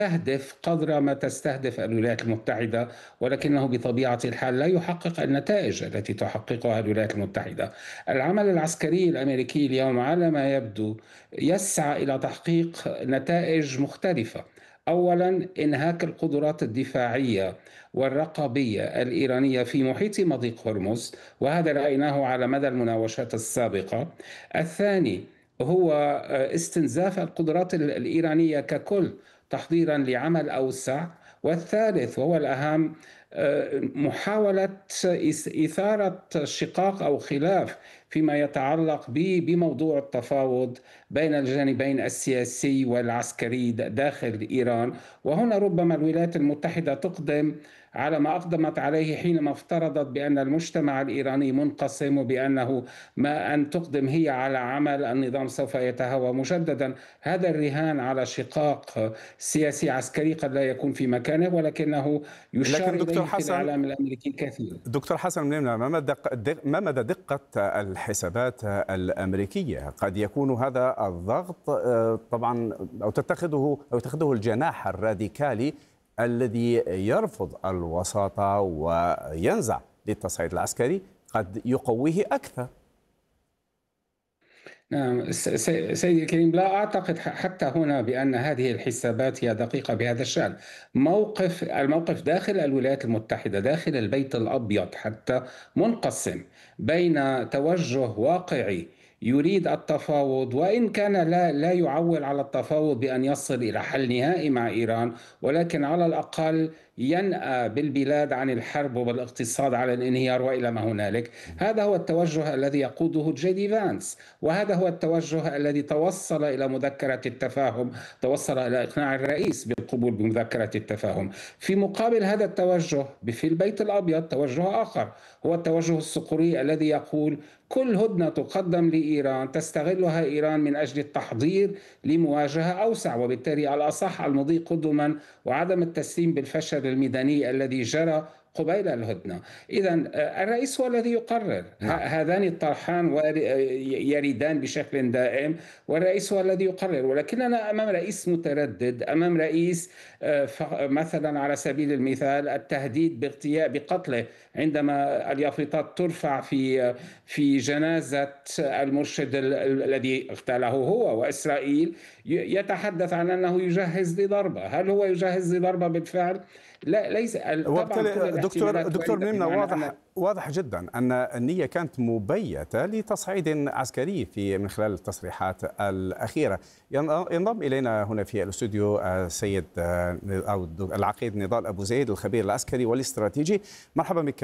تستهدف قدر ما تستهدف الولايات المتحدة، ولكنه بطبيعة الحال لا يحقق النتائج التي تحققها الولايات المتحدة. العمل العسكري الأمريكي اليوم على ما يبدو يسعى إلى تحقيق نتائج مختلفة. أولا، إنهاك القدرات الدفاعية والرقابية الإيرانية في محيط مضيق هرمز، وهذا رأيناه على مدى المناوشات السابقة. الثاني هو استنزاف القدرات الإيرانية ككل تحضيرا لعمل أوسع. والثالث وهو الأهم، محاولة إثارة شقاق أو خلاف فيما يتعلق بموضوع التفاوض بين الجانبين السياسي والعسكري داخل إيران. وهنا ربما الولايات المتحدة تقدم على ما أقدمت عليه حينما افترضت بأن المجتمع الإيراني منقسم، وبأنه ما أن تقدم هي على عمل النظام سوف يتهاوى مجددا. هذا الرهان على شقاق سياسي عسكري قد لا يكون في مكانه، ولكنه يشار لكن دكتور إليه في حسن، الإعلام الأمريكي كثيرا. دكتور حسن منيمنا، ما مدى دقة الحسابات الأمريكية؟ قد يكون هذا الضغط طبعا أو يتخذه الجناح الراديكالي الذي يرفض الوساطة وينزع للتصعيد العسكري، قد يقويه أكثر. نعم سيدي الكريم، لا أعتقد حتى هنا بأن هذه الحسابات هي دقيقة بهذا الشأن. الموقف داخل الولايات المتحدة، داخل البيت الأبيض حتى، منقسم بين توجه واقعي يريد التفاوض، وإن كان لا يعول على التفاوض بأن يصل إلى حل نهائي مع إيران، ولكن على الأقل ينأى بالبلاد عن الحرب وبالاقتصاد على الانهيار وإلى ما هنالك. هذا هو التوجه الذي يقوده جي دي فانس، وهذا هو التوجه الذي توصل إلى مذكرة التفاهم، توصل إلى إقناع الرئيس بالقبول بمذكرة التفاهم. في مقابل هذا التوجه في البيت الأبيض توجه آخر، هو التوجه الصقوري الذي يقول كل هدنة تقدم لإيران تستغلها إيران من أجل التحضير لمواجهة أوسع، وبالتالي الأصح المضي قدما وعدم التسليم بالفشل الميداني الذي جرى قبيل الهدنة. إذا الرئيس هو الذي يقرر. هذان الطرحان يريدان بشكل دائم، والرئيس هو الذي يقرر، ولكننا أمام رئيس متردد، أمام رئيس مثلا على سبيل المثال التهديد بقتله عندما اليافطات ترفع في جنازة المرشد الذي اغتاله هو، وإسرائيل يتحدث عن أنه يجهز لضربة. هل هو يجهز لضربة بالفعل؟ لا، ليس. طبعا كل دكتور ميمنا، واضح جدا أن النية كانت مبيتة لتصعيد عسكري من خلال التصريحات الأخيرة. ينضم إلينا هنا في الاستوديو السيد أو العقيد نضال أبو زيد، الخبير العسكري والاستراتيجي. مرحبا بك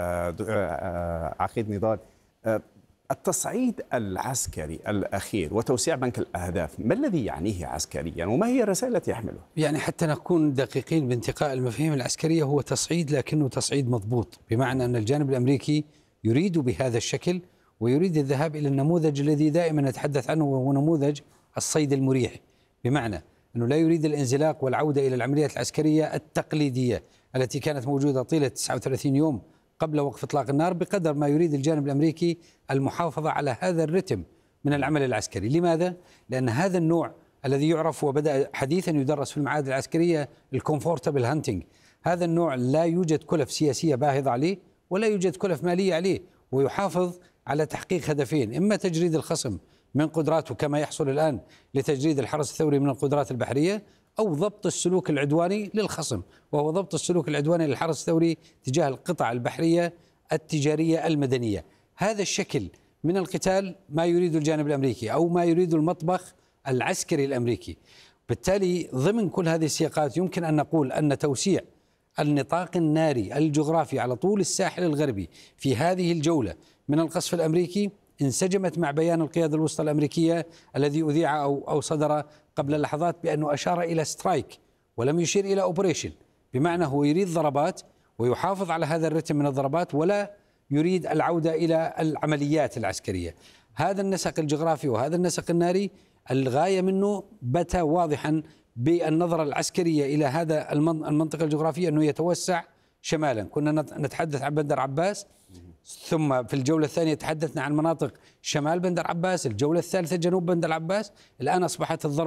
عقيد نضال. التصعيد العسكري الأخير وتوسيع بنك الأهداف، ما الذي يعنيه عسكريا وما هي الرسائل التي يحمله؟ يعني حتى نكون دقيقين بانتقاء المفاهيم العسكرية، هو تصعيد لكنه تصعيد مضبوط، بمعنى أن الجانب الأمريكي يريد بهذا الشكل ويريد الذهاب إلى النموذج الذي دائما نتحدث عنه، وهو نموذج الصيد المريح، بمعنى أنه لا يريد الانزلاق والعودة إلى العمليات العسكرية التقليدية التي كانت موجودة طيلة 39 يوم قبل وقف إطلاق النار، بقدر ما يريد الجانب الأمريكي المحافظة على هذا الرتم من العمل العسكري. لماذا؟ لأن هذا النوع الذي يعرف وبدأ حديثا يدرس في المعاهد العسكرية الكومفورتبل هانتنج، هذا النوع لا يوجد كلف سياسية باهظة عليه ولا يوجد كلف مالية عليه، ويحافظ على تحقيق هدفين: إما تجريد الخصم من قدراته كما يحصل الآن لتجريد الحرس الثوري من القدرات البحرية، أو ضبط السلوك العدواني للخصم، وهو ضبط السلوك العدواني للحرس الثوري تجاه القطع البحرية التجارية المدنية. هذا الشكل من القتال ما يريد الجانب الأمريكي أو ما يريد المطبخ العسكري الأمريكي. بالتالي ضمن كل هذه السياقات يمكن أن نقول أن توسيع النطاق الناري الجغرافي على طول الساحل الغربي في هذه الجولة من القصف الأمريكي انسجمت مع بيان القيادة الوسطى الأمريكية الذي أذيع أو صدر قبل لحظات، بأنه أشار إلى سترايك ولم يشير إلى أوبريشن، بمعنى هو يريد ضربات ويحافظ على هذا الرتم من الضربات ولا يريد العودة إلى العمليات العسكرية. هذا النسق الجغرافي وهذا النسق الناري الغاية منه بات واضحا بالنظرة العسكرية إلى هذا المنطقة الجغرافية، أنه يتوسع شمالا. كنا نتحدث عن بندر عباس، ثم في الجولة الثانية تحدثنا عن مناطق شمال بندر عباس، الجولة الثالثة جنوب بندر عباس، الآن أصبحت الضربة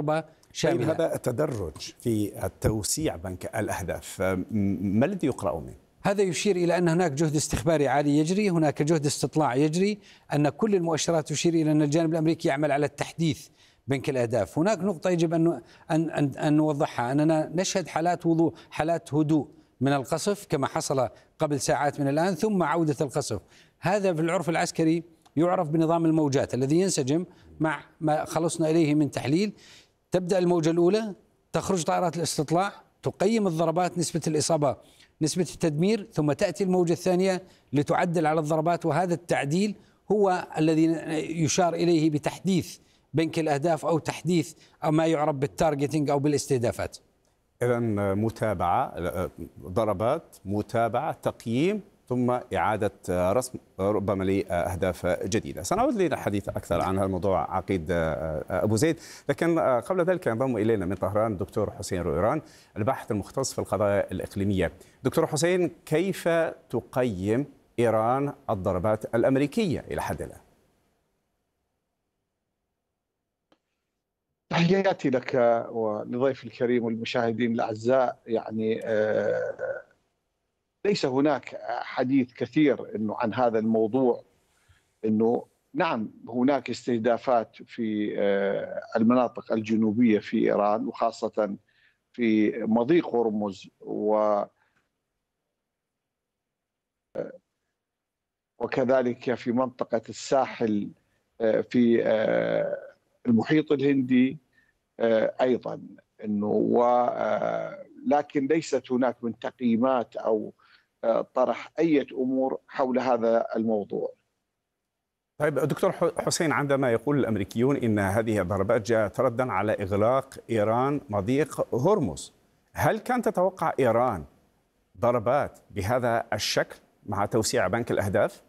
شاملة. هذا التدرج في التوسيع بنك الأهداف ما الذي يقرأ منه؟ هذا يشير إلى أن هناك جهد استخباري عالي يجري، هناك جهد استطلاع يجري، أن كل المؤشرات تشير إلى أن الجانب الأمريكي يعمل على التحديث بنك الأهداف. هناك نقطة يجب أن نوضحها، أننا نشهد حالات هدوء من القصف كما حصل قبل ساعات من الآن، ثم عودة القصف. هذا في العرف العسكري يعرف بنظام الموجات الذي ينسجم مع ما خلصنا إليه من تحليل. تبدأ الموجة الأولى، تخرج طائرات الاستطلاع، تقيم الضربات، نسبة الإصابة، نسبة التدمير، ثم تأتي الموجة الثانية لتعدل على الضربات. وهذا التعديل هو الذي يشار إليه بتحديث بنك الأهداف أو تحديث أو ما يعرف بالتارجتينج أو بالاستهدافات. إذن متابعة ضربات، متابعة، تقييم، ثم إعادة رسم ربما لأهداف جديدة. سنعود للحديث أكثر عن هذا الموضوع عقيد أبو زيد، لكن قبل ذلك ينضم إلينا من طهران الدكتور حسين رويران الباحث المختص في القضايا الإقليمية. دكتور حسين، كيف تقيم إيران الضربات الأمريكية إلى حد الآن؟ تحياتي لك ولضيف الكريم والمشاهدين الأعزاء. يعني ليس هناك حديث كثير إنه عن هذا الموضوع. إنه نعم هناك استهدافات في المناطق الجنوبية في إيران، وخاصة في مضيق هرمز وكذلك في منطقة الساحل في المحيط الهندي أيضا. لكن ليست هناك من تقييمات أو طرح أي أمور حول هذا الموضوع. طيب دكتور حسين، عندما يقول الأمريكيون إن هذه الضربات جاءت ردا على إغلاق إيران مضيق هرمز، هل كان تتوقع إيران ضربات بهذا الشكل مع توسيع بنك الأهداف؟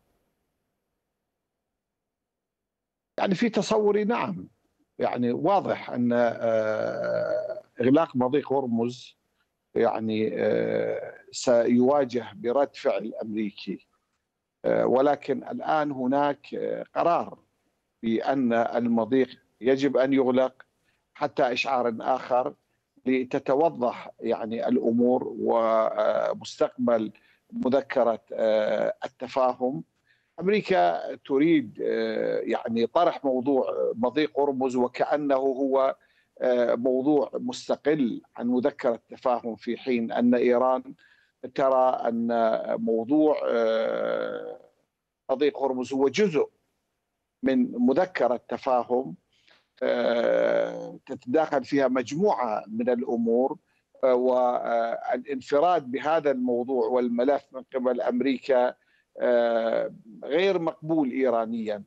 يعني في تصوري نعم، يعني واضح أن إغلاق مضيق هرمز يعني سيواجه برد فعل أمريكي، ولكن الآن هناك قرار بأن المضيق يجب أن يغلق حتى إشعار آخر لتتوضح يعني الأمور ومستقبل مذكرة التفاهم. أمريكا تريد يعني طرح موضوع مضيق هرمز وكأنه هو موضوع مستقل عن مذكرة التفاهم، في حين أن إيران ترى أن موضوع مضيق هرمز هو جزء من مذكرة تفاهم تتداخل فيها مجموعة من الأمور، والانفراد بهذا الموضوع والملف من قبل أمريكا غير مقبول إيرانيا.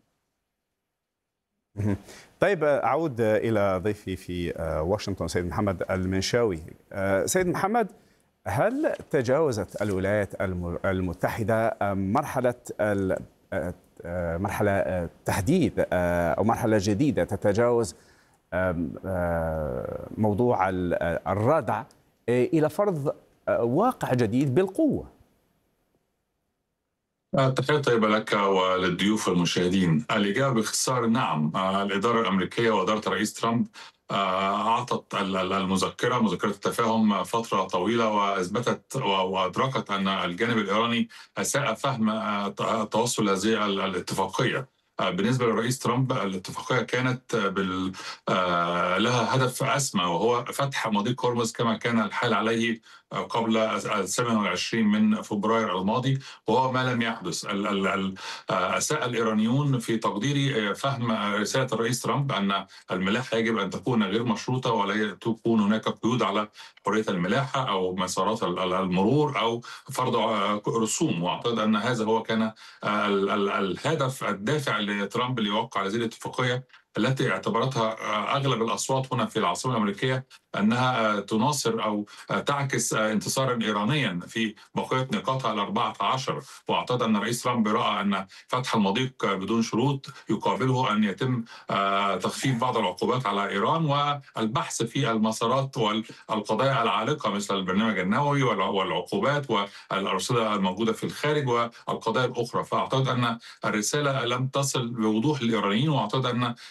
طيب أعود إلى ضيفي في واشنطن سيد محمد المنشاوي. سيد محمد، هل تجاوزت الولايات المتحدة مرحلة تحديد أو مرحلة جديدة تتجاوز موضوع الردع إلى فرض واقع جديد بالقوة؟ تحية طيبة لك وللضيوف والمشاهدين. الإجابة باختصار نعم. الإدارة الأمريكية وإدارة الرئيس ترامب أعطت مذكرة التفاهم فترة طويلة، وأثبتت وأدركت أن الجانب الإيراني أساء فهم توصل هذه الاتفاقية. بالنسبة للرئيس ترامب الاتفاقية كانت لها هدف أسمى، وهو فتح مضيق هرمز كما كان الحال عليه قبل 27 من فبراير الماضي، وهو ما لم يحدث. أساء الإيرانيون في تقديري فهم رسالة الرئيس ترامب أن الملاحة يجب أن تكون غير مشروطة، ولا تكون هناك قيود على حرية الملاحة أو مسارات المرور أو فرض رسوم. وأعتقد أن هذا هو كان الهدف الدافع لترامب ليوقع هذه الاتفاقية، التي اعتبرتها أغلب الأصوات هنا في العاصمة الأمريكية أنها تناصر أو تعكس انتصارا إيرانيا في بقية نقاطها 14. وأعتقد أن الرئيس ترامب رأى أن فتح المضيق بدون شروط يقابله أن يتم تخفيف بعض العقوبات على إيران والبحث في المسارات والقضايا العالقة مثل البرنامج النووي والعقوبات والأرصدة الموجودة في الخارج والقضايا الأخرى. فأعتقد أن الرسالة لم تصل بوضوح للإيرانيين، وأعتقد أن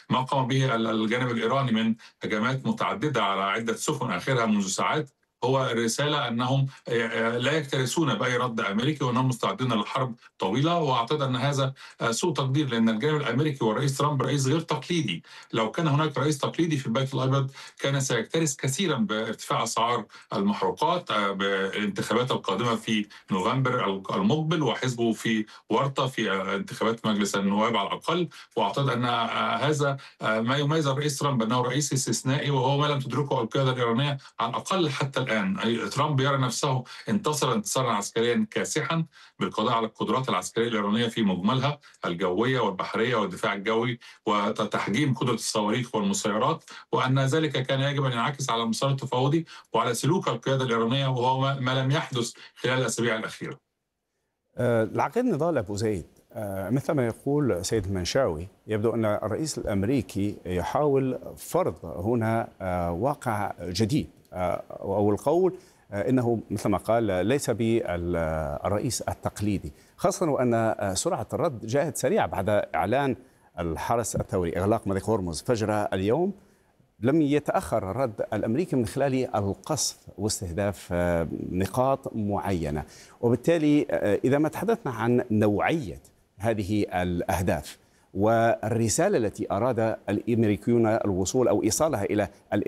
ما قام به الجانب الإيراني من هجمات متعددة على عدة سفن آخرها منذ ساعات هو رسالة أنهم لا يكترثون بأي رد أمريكي وأنهم مستعدين للحرب طويلة. وأعتقد أن هذا سوء تقدير، لأن الجانب الأمريكي والرئيس ترامب رئيس غير تقليدي. لو كان هناك رئيس تقليدي في البيت الأبيض كان سيكترث كثيرا بارتفاع أسعار المحروقات بالانتخابات القادمة في نوفمبر المقبل، وحزبه في ورطة في انتخابات مجلس النواب على الأقل. وأعتقد أن هذا ما يميز الرئيس ترامب، أنه رئيس استثنائي، وهو ما لم تدركه القيادة الإيرانية على الأقل حتى الآن. ترامب يرى نفسه انتصر انتصارا عسكريا كاسحا بالقضاء على القدرات العسكرية الإيرانية في مجملها، الجوية والبحرية والدفاع الجوي وتحجيم قدرة الصواريخ والمسيرات، وأن ذلك كان يجب أن ينعكس على المسار التفاوضي وعلى سلوك القيادة الإيرانية، وهو ما لم يحدث خلال الأسابيع الأخيرة. العقيد نضال أبو زيد، مثل ما يقول سيد المنشاوي، يبدو أن الرئيس الأمريكي يحاول فرض هنا واقع جديد، أو القول إنه مثل ما قال ليس بالرئيس التقليدي، خاصة وأن سرعة الرد جاءت سريعة بعد إعلان الحرس الثوري إغلاق مضيق هرمز فجر اليوم. لم يتأخر الرد الأمريكي من خلال القصف واستهداف نقاط معينة، وبالتالي إذا ما تحدثنا عن نوعية هذه الأهداف والرسالة التي أراد الأمريكيون الوصول أو إيصالها إلى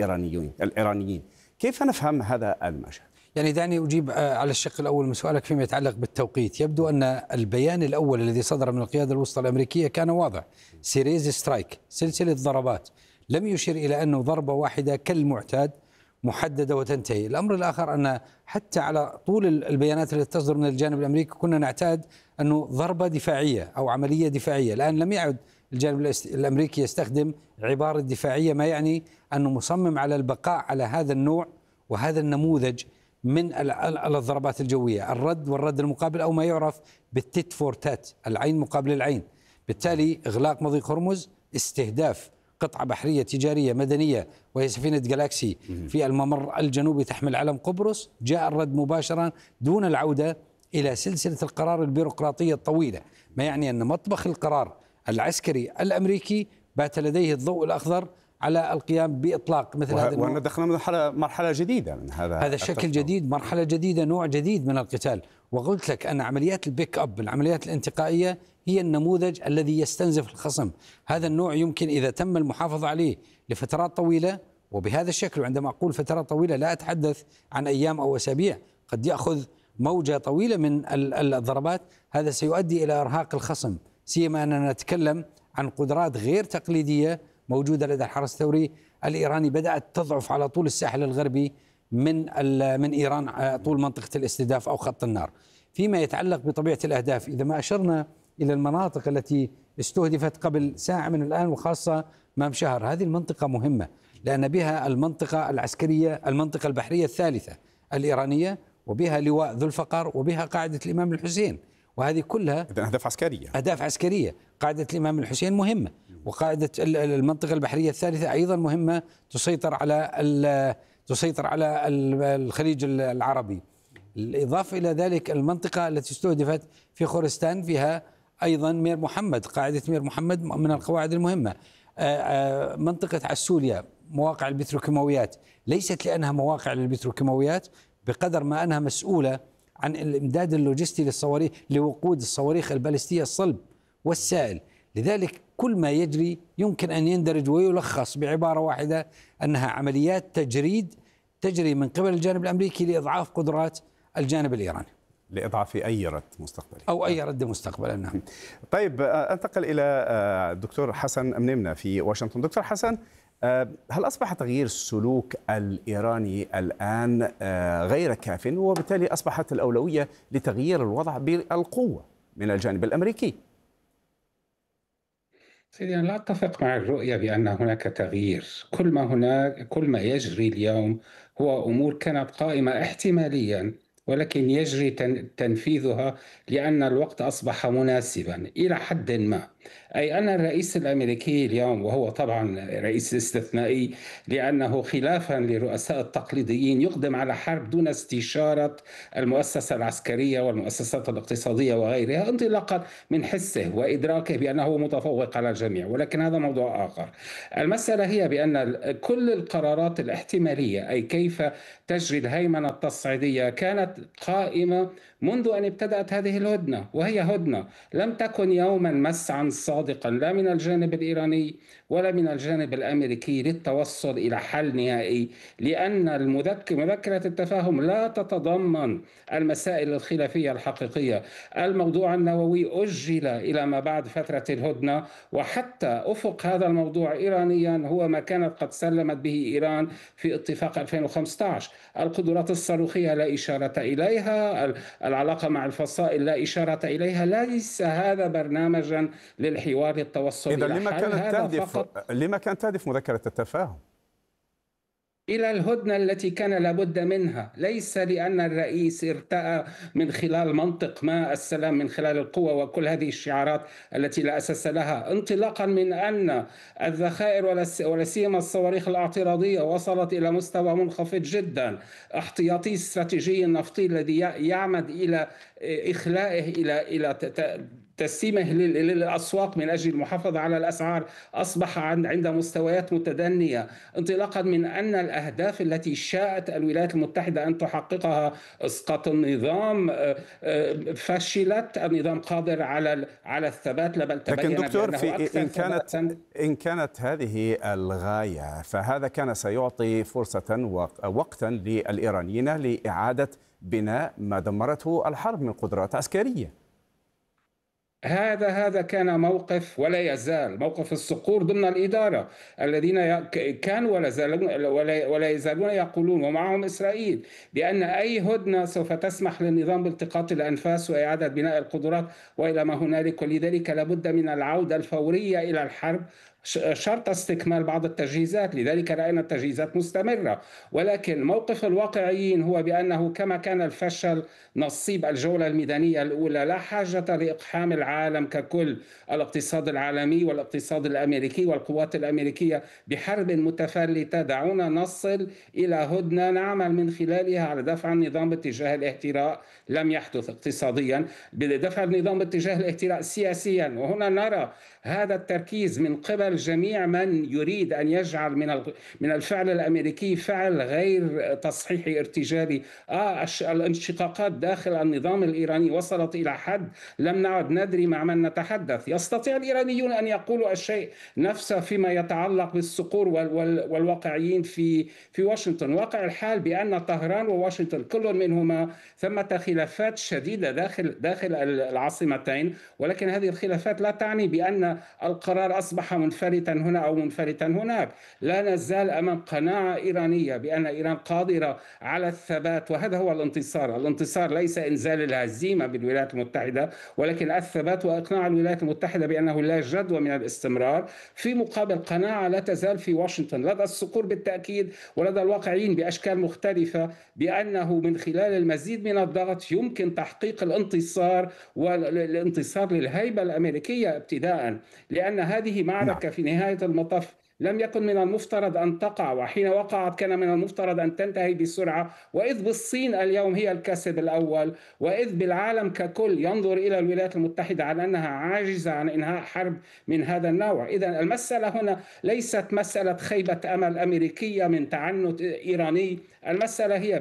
الإيرانيين، كيف نفهم هذا المشهد؟ يعني دعني أجيب على الشق الأول من سؤالك فيما يتعلق بالتوقيت. يبدو أن البيان الأول الذي صدر من القيادة الوسطى الأمريكية كان واضح، سيريز سترايك، سلسلة ضربات، لم يشر إلى أنه ضربة واحدة كالمعتاد محددة وتنتهي. الأمر الآخر أن حتى على طول البيانات التي تصدر من الجانب الأمريكي كنا نعتاد أنه ضربة دفاعية أو عملية دفاعية. الآن لم يعد الجانب الأمريكي يستخدم عبارة دفاعية، ما يعني أنه مصمم على البقاء على هذا النوع وهذا النموذج من الضربات الجوية، الرد والرد المقابل، أو ما يعرف بالتيت فور تات، العين مقابل العين. بالتالي إغلاق مضيق هرمز، استهداف قطعة بحرية تجارية مدنية وهي سفينة جالاكسي في الممر الجنوبي تحمل علم قبرص، جاء الرد مباشرة دون العودة إلى سلسلة القرار البيروقراطية الطويلة، ما يعني أن مطبخ القرار العسكري الأمريكي بات لديه الضوء الأخضر على القيام بإطلاق مثل هذا النوع. وأن دخلنا مرحلة جديدة من هذا الشكل جديد، مرحلة جديدة، نوع جديد من القتال. وقلت لك أن عمليات البيك أب، العمليات الانتقائية، هي النموذج الذي يستنزف الخصم. هذا النوع يمكن إذا تم المحافظة عليه لفترات طويلة وبهذا الشكل، وعندما أقول فترات طويلة لا أتحدث عن أيام أو أسابيع، قد يأخذ موجة طويلة من الضربات، هذا سيؤدي إلى إرهاق الخصم، سيما أننا نتكلم عن قدرات غير تقليدية موجودة لدى الحرس الثوري الإيراني، بدأت تضعف على طول الساحل الغربي من إيران، طول منطقة الاستهداف أو خط النار. فيما يتعلق بطبيعة الأهداف، إذا ما أشرنا إلى المناطق التي استهدفت قبل ساعة من الآن وخاصة مام شهر، هذه المنطقة مهمة لأن بها المنطقة العسكرية، المنطقة البحرية الثالثة الإيرانية، وبها لواء ذو الفقر، وبها قاعدة الإمام الحسين، وهذه كلها أهداف عسكرية. قاعدة الإمام الحسين مهمة، وقاعدة المنطقة البحرية الثالثة أيضا مهمة، تسيطر على الخليج العربي. الإضافة إلى ذلك المنطقة التي استهدفت في خورستان فيها أيضا مير محمد، قاعدة مير محمد من القواعد المهمة. منطقة عسوليا، مواقع البتروكيماويات، ليست لأنها مواقع للبتروكيماويات بقدر ما أنها مسؤولة عن الإمداد اللوجستي للصواريخ، لوقود الصواريخ البالستية الصلب والسائل. لذلك كل ما يجري يمكن أن يندرج ويلخص بعبارة واحدة، أنها عمليات تجريد تجري من قبل الجانب الأمريكي لإضعاف قدرات الجانب الإيراني، لإضعاف أي رد مستقبلي أو أي رد مستقبلا. نعم. طيب، أنتقل إلى الدكتور حسن منمنة في واشنطن. دكتور حسن، هل أصبح تغيير السلوك الإيراني الآن غير كاف، وبالتالي أصبحت الأولوية لتغيير الوضع بالقوة من الجانب الأمريكي؟ سيدي، أنا لا أتفق مع الرؤية بأن هناك تغيير. كل ما يجري اليوم هو أمور كانت قائمة احتماليا، ولكن يجري تنفيذها لأن الوقت أصبح مناسبا إلى حد ما. أي أن الرئيس الأمريكي اليوم، وهو طبعا رئيس استثنائي لأنه خلافا للرؤساء التقليديين يقدم على حرب دون استشارة المؤسسة العسكرية والمؤسسات الاقتصادية وغيرها، انطلاقا من حسه وإدراكه بأنه متفوق على الجميع، ولكن هذا موضوع آخر. المسألة هي بأن كل القرارات الاحتمالية، أي كيف تجري الهيمنة التصعيدية، كانت قائمة منذ أن ابتدأت هذه الهدنة، وهي هدنة لم تكن يوما مسعا صادقا لا من الجانب الإيراني ولا من الجانب الأمريكي للتوصل إلى حل نهائي، لأن مذكرة التفاهم لا تتضمن المسائل الخلافية الحقيقية. الموضوع النووي أجل إلى ما بعد فترة الهدنة، وحتى أفق هذا الموضوع إيرانيا هو ما كانت قد سلمت به إيران في اتفاق 2015. القدرات الصاروخية لا إشارة إليها، العلاقة مع الفصائل لا إشارة إليها. ليس هذا برنامجا للحوار للتوصل إذا إلى حل، هذا فقط لما كانت تهدف مذكرة التفاهم؟ إلى الهدنة التي كان لابد منها، ليس لأن الرئيس ارتأى من خلال منطق ما السلام من خلال القوة وكل هذه الشعارات التي لا أساس لها، انطلاقا من أن الذخائر ولا سيما الصواريخ الاعتراضية وصلت إلى مستوى منخفض جدا. احتياطي استراتيجي النفطي الذي يعمد إلى إخلائه إلى تسليمه للأسواق من أجل المحافظة على الأسعار أصبح عند مستويات متدنية، انطلاقا من أن الأهداف التي شاءت الولايات المتحدة أن تحققها، إسقاط النظام، فشلت. النظام قادر على الثبات، بل تبين لكن دكتور، إن كانت هذه الغاية، فهذا كان سيعطي فرصة ووقتا للإيرانيين لإعادة بناء ما دمرته الحرب من قدرات عسكرية. هذا كان موقف ولا يزال موقف الصقور ضمن الإدارة، الذين كانوا ولا يزالون يقولون، ومعهم إسرائيل، بأن أي هدنة سوف تسمح للنظام بالتقاط الأنفاس وإعادة بناء القدرات وإلى ما هنالك، ولذلك لابد من العودة الفورية إلى الحرب شرط استكمال بعض التجهيزات. لذلك رأينا التجهيزات مستمرة، ولكن موقف الواقعيين هو بأنه كما كان الفشل نصيب الجولة الميدانية الأولى، لا حاجة لإقحام العالم ككل، الاقتصاد العالمي والاقتصاد الأمريكي والقوات الأمريكية بحرب متفلتة. دعونا نصل إلى هدنة نعمل من خلالها على دفع النظام باتجاه الاهتراء، لم يحدث اقتصاديا، بدفع النظام باتجاه الاهتراء سياسيا. وهنا نرى هذا التركيز من قبل جميع من يريد أن يجعل من الفعل الأمريكي فعل غير تصحيحي ارتجالي. الانشقاقات داخل النظام الإيراني وصلت إلى حد لم نعد ندري مع من نتحدث. يستطيع الإيرانيون أن يقولوا الشيء نفسه فيما يتعلق بالصقور والواقعيين في واشنطن. واقع الحال بأن طهران وواشنطن كل منهما ثمة خلافات شديدة داخل العاصمتين، ولكن هذه الخلافات لا تعني بأن القرار أصبح منفلتا هنا أو منفلتا هناك. لا نزال أمام قناعة إيرانية بأن إيران قادرة على الثبات، وهذا هو الانتصار. الانتصار ليس إنزال الهزيمة بالولايات المتحدة، ولكن الثبات وإقناع الولايات المتحدة بأنه لا جدوى من الاستمرار، في مقابل قناعة لا تزال في واشنطن لدى الصقور بالتأكيد ولدى الواقعيين بأشكال مختلفة بأنه من خلال المزيد من الضغط يمكن تحقيق الانتصار، والانتصار للهيبة الأمريكية ابتداء، لأن هذه معركة في نهاية المطاف لم يكن من المفترض أن تقع، وحين وقعت كان من المفترض أن تنتهي بسرعة. وإذ بالصين اليوم هي الكاسب الأول، وإذ بالعالم ككل ينظر إلى الولايات المتحدة على أنها عاجزة عن إنهاء حرب من هذا النوع. إذن المسألة هنا ليست مسألة خيبة أمل أمريكية من تعنت إيراني، المسألة هي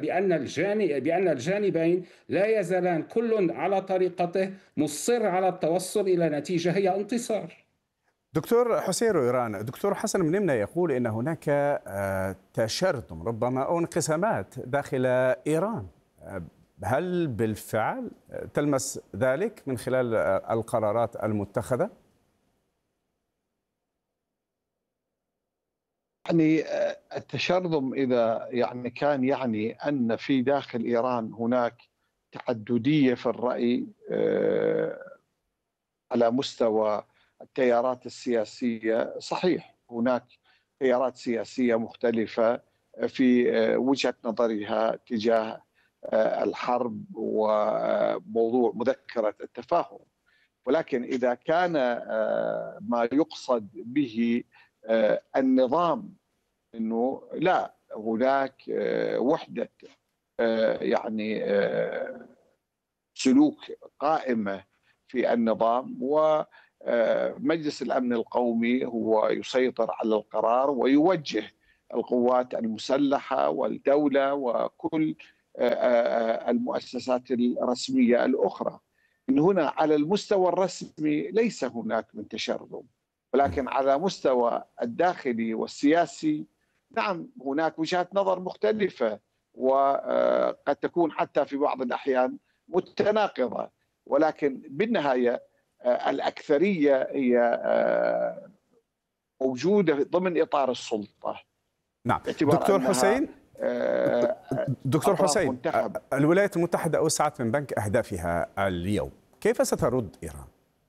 بأن الجانبين لا يزالان كل على طريقته مصر على التوصل إلى نتيجة هي انتصار. دكتور حسين رويران، دكتور حسن منمنة يقول إن هناك تشرذم ربما أو انقسامات داخل إيران، هل بالفعل تلمس ذلك من خلال القرارات المتخذة؟ يعني التشرذم إذا كان يعني أن في داخل إيران هناك تعددية في الرأي على مستوى التيارات السياسية، صحيح هناك تيارات سياسية مختلفة في وجهة نظرها تجاه الحرب وموضوع مذكرة التفاهم، ولكن إذا كان ما يقصد به النظام، أنه لا، هناك وحدة يعني سلوك قائمة في النظام، ومجلس الأمن القومي هو يسيطر على القرار ويوجه القوات المسلحة والدولة وكل المؤسسات الرسمية الأخرى. إن هنا على المستوى الرسمي ليس هناك من تشرذم، ولكن على مستوى الداخلي والسياسي نعم هناك وجهات نظر مختلفة، وقد تكون حتى في بعض الأحيان متناقضة، ولكن بالنهاية الأكثرية هي موجودة ضمن إطار السلطة. نعم دكتور حسين، دكتور حسين، الولايات المتحدة أوسعت من بنك أهدافها اليوم، كيف سترد إيران؟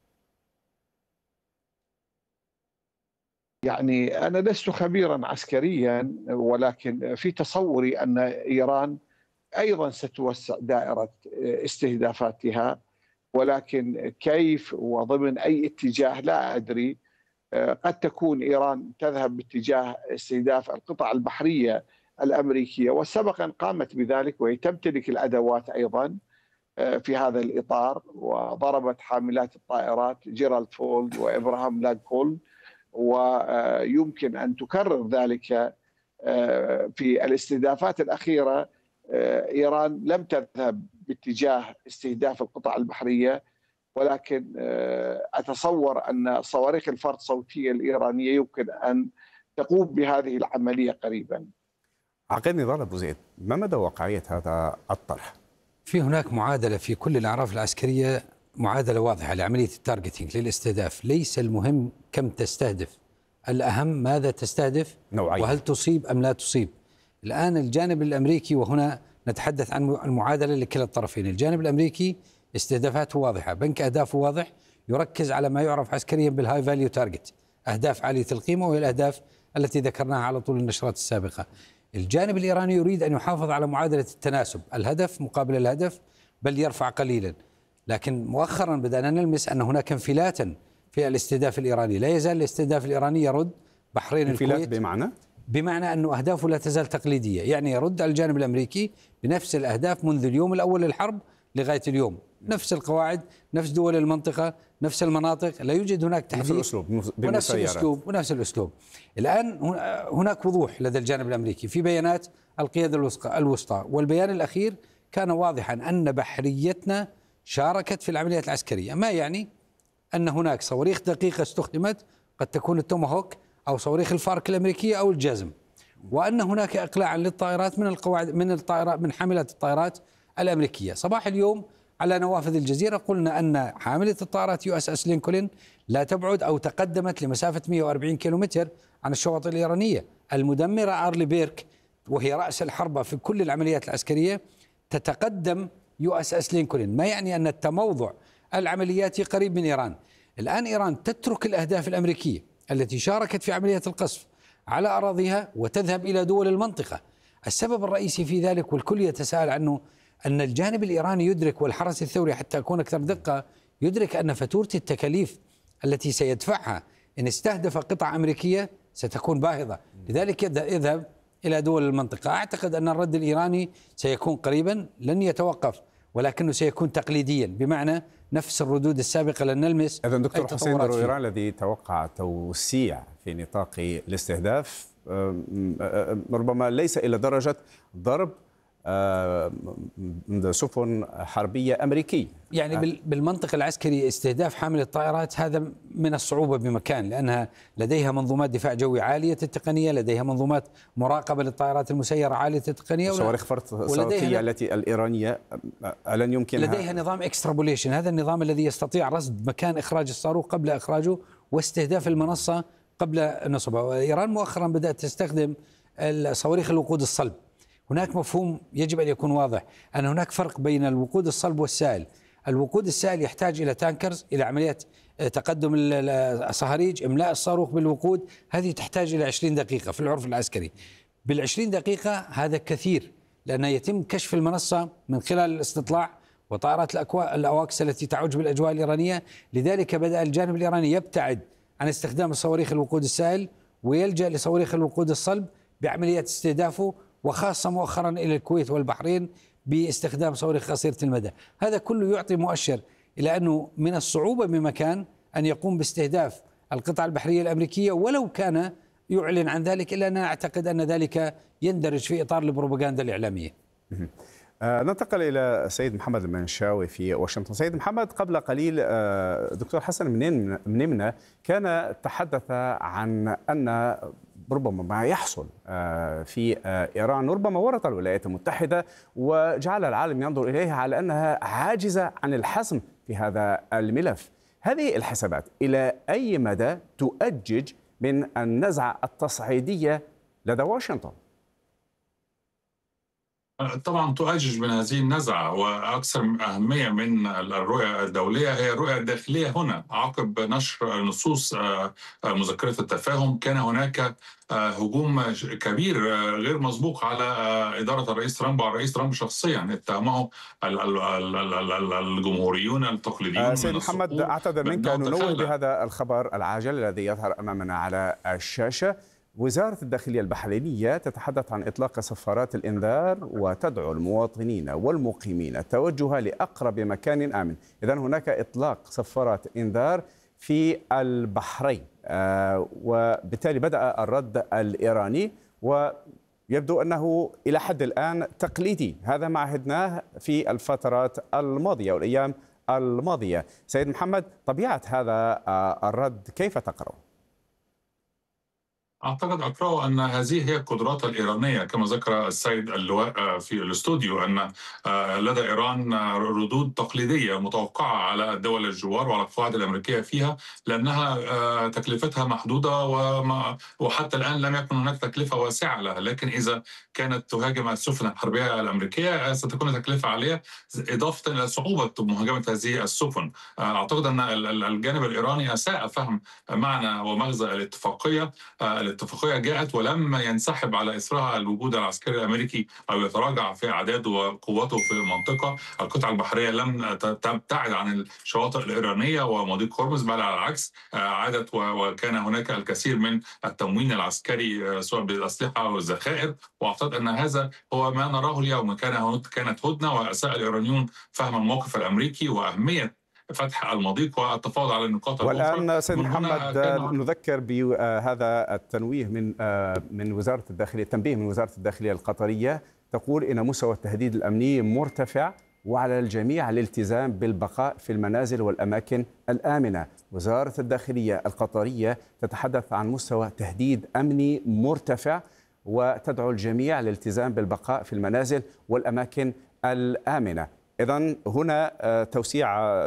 يعني أنا لست خبيرا عسكريا، ولكن في تصوري أن إيران أيضا ستوسع دائرة استهدافاتها، ولكن كيف وضمن أي اتجاه لا أدري. قد تكون إيران تذهب باتجاه استهداف القطع البحرية الأمريكية، وسبقا قامت بذلك وهي تمتلك الأدوات أيضا في هذا الإطار، وضربت حاملات الطائرات جيرالد فولد وإبراهام لانكولن، ويمكن أن تكرر ذلك في الاستهدافات الأخيرة. إيران لم تذهب باتجاه استهداف القطع البحرية، ولكن أتصور أن صواريخ الفرد صوتية الإيرانية يمكن أن تقوم بهذه العملية قريبا. عقيد نضال أبو زيد، ما مدى واقعية هذا الطرح؟ في هناك معادلة في كل الأعراف العسكرية، معادلة واضحة لعملية التارجتينج للاستهداف. ليس المهم كم تستهدف، الأهم ماذا تستهدف نوعية، وهل تصيب أم لا تصيب. الآن الجانب الأمريكي، وهنا نتحدث عن المعادلة لكلا الطرفين، الجانب الأمريكي استهدافاته واضحة، بنك أهدافه واضح، يركز على ما يعرف عسكريا بالهاي فاليو تارجت، أهداف عالية القيمة، وهي الأهداف التي ذكرناها على طول النشرات السابقة. الجانب الإيراني يريد أن يحافظ على معادلة التناسب، الهدف مقابل الهدف، بل يرفع قليلا. لكن مؤخرا بدأنا نلمس أن هناك انفلاتا في الاستهداف الإيراني، لا يزال الاستهداف الإيراني يرد بحرين الكويت، بمعنى أنه أهدافه لا تزال تقليدية، يعني يرد على الجانب الأمريكي بنفس الأهداف منذ اليوم الأول للحرب لغاية اليوم، نفس القواعد، نفس دول المنطقة، نفس المناطق، لا يوجد هناك تحديث، ونفس الأسلوب. الآن هناك وضوح لدى الجانب الأمريكي في بيانات القيادة الوسطى، والبيان الأخير كان واضحا أن بحريتنا شاركت في العمليات العسكرية، ما يعني أن هناك صواريخ دقيقة استخدمت، قد تكون التوماهوك أو صواريخ الفارك الأمريكية أو الجازم، وأن هناك إقلاعا للطائرات من القواعد من حاملات الطائرات الأمريكية. صباح اليوم على نوافذ الجزيرة قلنا أن حاملة الطائرات USS لينكولن لا تبعد أو تقدمت لمسافة 140 كيلومتر عن الشواطئ الإيرانية. المدمرة أرلي بيرك، وهي رأس الحربة في كل العمليات العسكرية، تتقدم USS لينكولن، ما يعني أن التموضع العملياتي قريب من إيران. الآن إيران تترك الأهداف الأمريكية التي شاركت في عملية القصف على أراضيها وتذهب إلى دول المنطقة. السبب الرئيسي في ذلك والكل يتساءل عنه أن الجانب الإيراني يدرك، والحرس الثوري حتى أكون أكثر دقة، يدرك أن فاتورة التكاليف التي سيدفعها إن استهدف قطع أمريكية ستكون باهظة، لذلك يذهب إلى دول المنطقة. أعتقد أن الرد الإيراني سيكون قريبا، لن يتوقف، ولكنه سيكون تقليديا، بمعنى نفس الردود السابقة لن نلمس. إذن دكتور حسين، إيران الذي توقع توسيع في نطاق الاستهداف ربما ليس إلى درجة ضرب سفن حربية أمريكية، يعني بالمنطق العسكري استهداف حامل الطائرات هذا من الصعوبة بمكان، لأنها لديها منظومات دفاع جوي عالية التقنية، لديها منظومات مراقبة للطائرات المسيرة عالية التقنية، وصواريخ فرد صوتية التي الإيرانية لن يمكنها، لديها نظام اكسترابوليشن، هذا النظام الذي يستطيع رصد مكان إخراج الصاروخ قبل إخراجه واستهداف المنصة قبل نصبها. إيران مؤخرا بدأت تستخدم صواريخ الوقود الصلب. هناك مفهوم يجب أن يكون واضح، أن هناك فرق بين الوقود الصلب والسائل. الوقود السائل يحتاج إلى تانكرز، إلى عمليات تقدم الصهاريج، إملاء الصاروخ بالوقود، هذه تحتاج إلى 20 دقيقة في العرف العسكري. بال20 دقيقة هذا كثير، لأنه يتم كشف المنصة من خلال الاستطلاع وطائرات الأواكس التي تعج بالأجواء الإيرانية. لذلك بدأ الجانب الإيراني يبتعد عن استخدام الصواريخ الوقود السائل ويلجأ لصواريخ الوقود الصلب بعملية استهدافه، وخاصة مؤخرا إلى الكويت والبحرين باستخدام صواريخ قصيرة المدى. هذا كله يعطي مؤشر إلى أنه من الصعوبة بمكان أن يقوم باستهداف القطع البحرية الأمريكية ولو كان يعلن عن ذلك، إلا أن أعتقد أن ذلك يندرج في إطار البروباغندا الإعلامية. ننتقل إلى السيد محمد المنشاوي في واشنطن. سيد محمد، قبل قليل دكتور حسن منمنة كان تحدث عن أن ربما ما يحصل في إيران ربما ورط الولايات المتحدة وجعل العالم ينظر إليها على أنها عاجزة عن الحسم في هذا الملف. هذه الحسابات إلى أي مدى تؤجج من النزعة التصعيدية لدى واشنطن؟ طبعا تؤجج من هذه النزعة، وأكثر أهمية من الرؤية الدولية هي الرؤية الداخلية. هنا عقب نشر نصوص مذكرة التفاهم كان هناك هجوم كبير غير مسبوق على إدارة الرئيس ترامب وعلى الرئيس ترامب شخصيا. اتهمه الجمهوريون التقليديون. سيد محمد، أعتذر منك أن ننوه بهذا الخبر العاجل الذي يظهر أمامنا على الشاشة. وزارة الداخلية البحرينية تتحدث عن إطلاق صفارات الإنذار وتدعو المواطنين والمقيمين التوجه لأقرب مكان آمن. إذن هناك إطلاق صفارات إنذار في البحرين، وبالتالي بدأ الرد الإيراني ويبدو أنه إلى حد الآن تقليدي. هذا ما عهدناه في الفترات الماضية والأيام الماضية. سيد محمد، طبيعة هذا الرد كيف تقرأ؟ أعتقد أقرأ أن هذه هي القدرات الإيرانية، كما ذكر السيد اللواء في الاستوديو أن لدى إيران ردود تقليدية متوقعة على الدول الجوار وعلى القواعد الأمريكية فيها، لأنها تكلفتها محدودة وحتى الآن لم يكن هناك تكلفة واسعة لها. لكن إذا كانت تهاجم السفن الحربية الأمريكية ستكون تكلفة عالية، إضافة إلى صعوبة مهاجمة هذه السفن. أعتقد أن الجانب الإيراني أساء فهم معنى ومغزى الاتفاقية. الاتفاقية جاءت ولم ينسحب على إثرها الوجود العسكري الأمريكي أو يتراجع في أعداده وقوته في المنطقة. القطع البحرية لم تبتعد عن الشواطئ الإيرانية ومضيق هرمز، بل على العكس عادت، وكان هناك الكثير من التموين العسكري سواء بالأسلحة والذخائر. وأعتقد أن هذا هو ما نراه اليوم. كانت هدنة، وأساء الإيرانيون فهم الموقف الأمريكي وأهمية فتح المضيق والتفاوض على النقاط الأخرى. والآن سيد محمد نذكر بهذا التنويه من وزارة الداخلية، التنبيه من وزارة الداخلية القطرية، تقول إن مستوى التهديد الأمني مرتفع وعلى الجميع الالتزام بالبقاء في المنازل والأماكن الآمنة. وزارة الداخلية القطرية تتحدث عن مستوى تهديد أمني مرتفع وتدعو الجميع للالتزام بالبقاء في المنازل والأماكن الآمنة. إذن هنا توسيع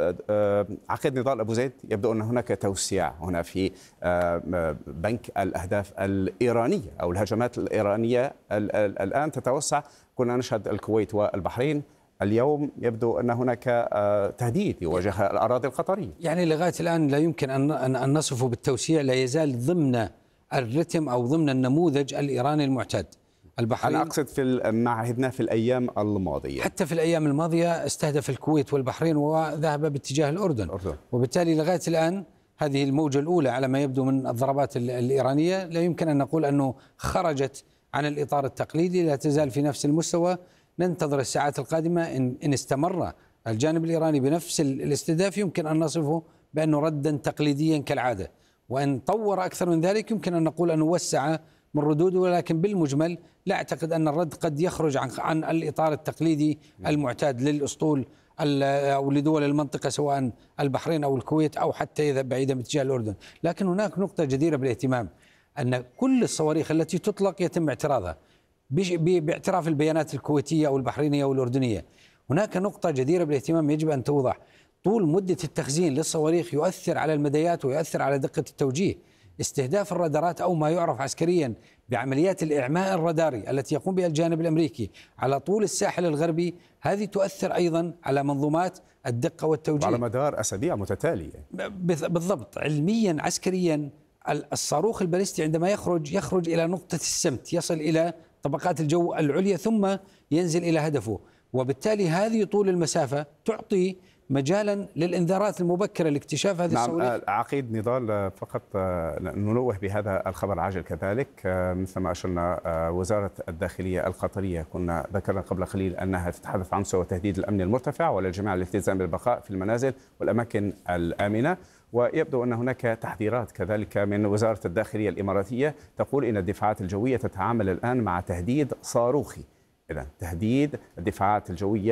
عقد نضال أبو زيد، يبدو أن هناك توسيع هنا في بنك الأهداف الإيرانية أو الهجمات الإيرانية الآن تتوسع. كنا نشهد الكويت والبحرين، اليوم يبدو أن هناك تهديد يواجه الأراضي القطرية. يعني لغاية الآن لا يمكن أن نصفه بالتوسيع، لا يزال ضمن الرتم أو ضمن النموذج الإيراني المعتاد. البحرين، أنا أقصد في ما عهدناه في الأيام الماضية. حتى في الأيام الماضية استهدف الكويت والبحرين وذهب باتجاه الأردن. وبالتالي لغاية الآن هذه الموجة الأولى على ما يبدو من الضربات الإيرانية لا يمكن أن نقول أنه خرجت عن الإطار التقليدي، لا تزال في نفس المستوى. ننتظر الساعات القادمة إن استمر الجانب الإيراني بنفس الاستهداف يمكن أن نصفه بأنه ردا تقليديا كالعادة، وإن طور أكثر من ذلك يمكن أن نقول أنه وسع من ردوده. ولكن بالمجمل لا أعتقد أن الرد قد يخرج عن الإطار التقليدي المعتاد للأسطول أو لدول المنطقة سواء البحرين أو الكويت أو حتى إذا بعيدا باتجاه الأردن. لكن هناك نقطة جديرة بالاهتمام، أن كل الصواريخ التي تطلق يتم اعتراضها باعتراف البيانات الكويتية أو البحرينية أو الأردنية. هناك نقطة جديرة بالاهتمام يجب أن توضح: طول مدة التخزين للصواريخ يؤثر على المديات ويؤثر على دقة التوجيه. استهداف الرادارات أو ما يعرف عسكريا بعمليات الإعماء الراداري التي يقوم بها الجانب الأمريكي على طول الساحل الغربي، هذه تؤثر أيضا على منظومات الدقة والتوجيه على مدار أسابيع متتالية. بالضبط. علميا عسكريا الصاروخ البالستي عندما يخرج إلى نقطة السمت، يصل إلى طبقات الجو العليا ثم ينزل إلى هدفه. وبالتالي هذه طول المسافة تعطي مجالا للإنذارات المبكرة لاكتشاف هذه الصواريخ. نعم عقيد نضال، فقط ننوه بهذا الخبر العاجل كذلك، مثل ما أشرنا وزارة الداخلية القطرية كنا ذكرنا قبل قليل أنها تتحدث عن مستوى تهديد الأمن المرتفع وللجميع الالتزام بالبقاء في المنازل والأماكن الآمنة، ويبدو أن هناك تحذيرات كذلك من وزارة الداخلية الإماراتية تقول إن الدفاعات الجوية تتعامل الآن مع تهديد صاروخي. إذن تهديد الدفاعات الجوية